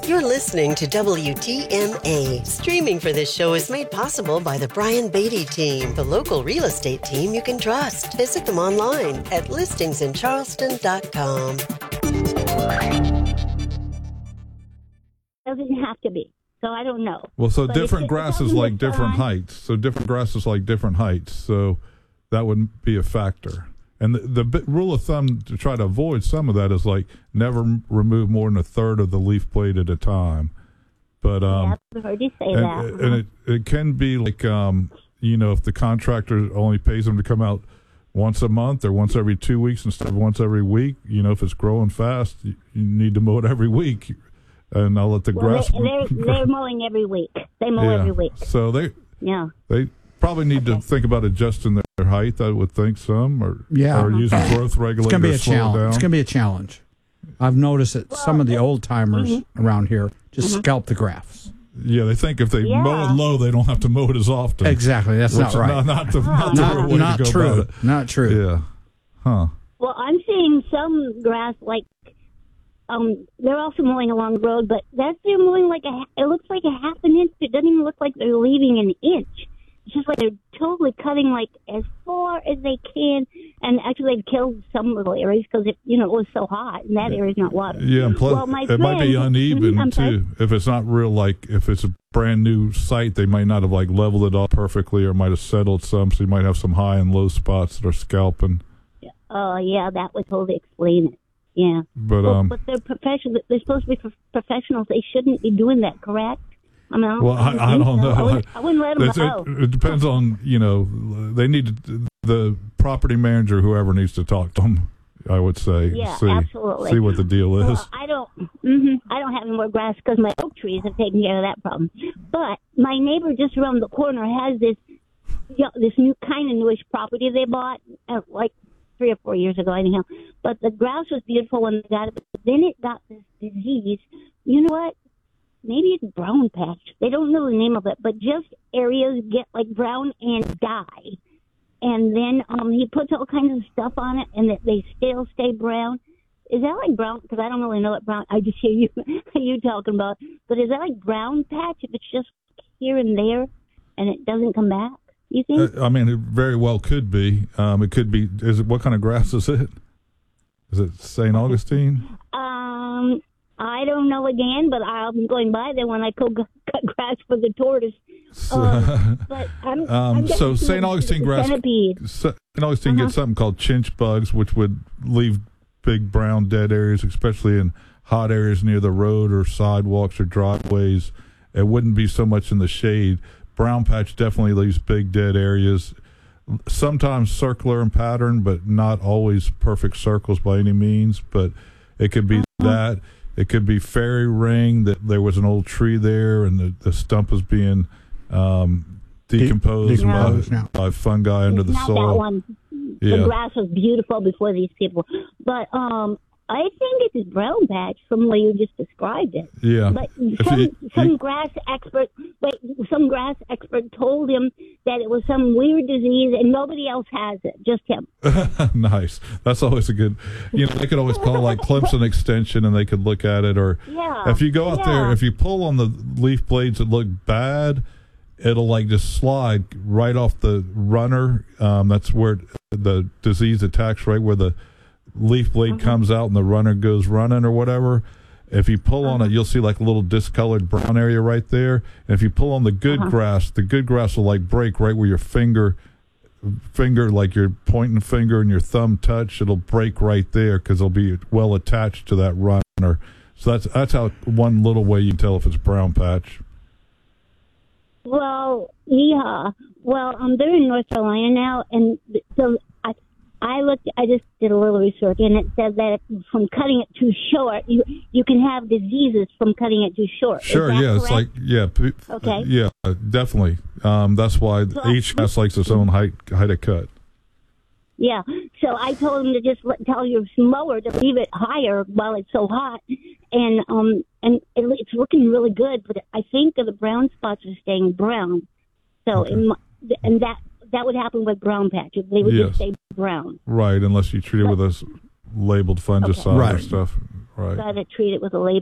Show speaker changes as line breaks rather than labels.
You're listening to WTMA. Streaming for this show is made possible by the Brian Beatty team, the local real estate team you can trust. Visit them online at listingsincharleston.com.
Doesn't have to be. So I don't know.
Well, so
but
different grasses like different heights. So different grasses like different heights. So that would be a factor. And the rule of thumb to try to avoid some of that is like never remove more than a third of the leaf blade at a time. But
I've heard you say that.
And it can be like if the contractor only pays them to come out once a month or once every 2 weeks instead of once every week. If it's growing fast, you need to mow it every week. And I'll let the grass.
They're mowing every week. They mow every week.
So they probably need to think about adjusting their height. I would think some, or using growth regulators.
It's going to be a challenge. It's going to be a challenge. I've noticed that some of the old timers around here just scalp the grass.
Yeah, they think if they mow it low, they don't have to mow it as often.
Exactly, that's not right.
Not the way to go
true.
about it.
Not true.
Yeah. Huh.
Well, I'm seeing some grass like. They're also mowing along the road, but they're mowing it looks like a half an inch. It doesn't even look like they're leaving an inch. It's just like they're totally cutting like as far as they can, and actually they've killed some little areas because it was so hot, and that area's not water.
Yeah, and plus it might be uneven too. If it's not real, if it's a brand new site, they might not have leveled it all perfectly, or might have settled some, so you might have some high and low spots that are scalping.
Oh yeah, that would totally explain it. Yeah, but they're professional. They're supposed to be professionals. They shouldn't be doing that, correct? I don't know. I wouldn't let them know.
It depends on they need the property manager, whoever needs to talk to them. I would say,
absolutely.
See what the deal is.
Well, I don't have any more grass because my oak trees have taken care of that problem. But my neighbor just around the corner has this new kind of newish property they bought 3 or 4 years ago, anyhow. But the grass was beautiful when they got it. But then it got this disease. You know what? Maybe it's brown patch. They don't know the name of it, but just areas get brown and die. And then he puts all kinds of stuff on it, and they still stay brown. Is that like brown? Because I don't really know what brown. I just hear you talking about. But is that like brown patch if it's just here and there, and it doesn't come back? You think?
It very well could be. It could be. What kind of grass is it? Is it St. Augustine?
I don't know again, but I'm going by there when I cut grass for the tortoise. But
so St. Augustine grass. St. Augustine gets something called chinch bugs, which would leave big brown dead areas, especially in hot areas near the road or sidewalks or driveways. It wouldn't be so much in the shade. Brown patch definitely leaves big dead areas, sometimes circular in pattern, but not always perfect circles by any means. But it could be that. It could be fairy ring, that there was an old tree there and the stump was being decomposed by fungi under the soil.
That one. Yeah. The grass was beautiful before these people. But I think it's brown patch from the way you just described it.
Yeah.
But some grass expert told him that it was some weird disease and nobody else has it, just him.
Nice. That's always a good. They could always call Clemson Extension and they could look at it. Or if you go out there, if you pull on the leaf blades that look bad, it'll just slide right off the runner. That's where the disease attacks, right where the leaf blade comes out and the runner goes running or whatever. If you pull on it, you'll see a little discolored brown area right there. And if you pull on the good grass will break right where your finger, like your pointing finger and your thumb touch. It'll break right there because it'll be well attached to that runner. So that's how one little way you can tell if it's brown patch.
Well, yeah. Well, they're in North Carolina now, and so I just did a little research, and it said that from cutting it too short, you can have diseases from cutting it too short.
Sure, yeah,
correct?
It's
okay.
Yeah, definitely. That's why each grass likes its own height of cut.
Yeah, so I told him to just tell your mower to leave it higher while it's so hot, and it's looking really good. But I think the brown spots are staying brown. So that would happen with brown patch. They would just stay brown.
Right, unless you treat it with a labeled fungicide or stuff. Right.
Got to treat it with a label.